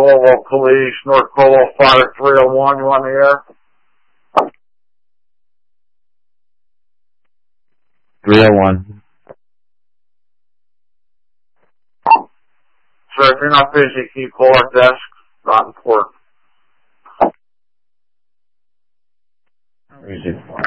Louisville Police, North Colo Fire 301, you on the air? 301. Sir, if you're not busy, can you call our desk? Not important. Where is it?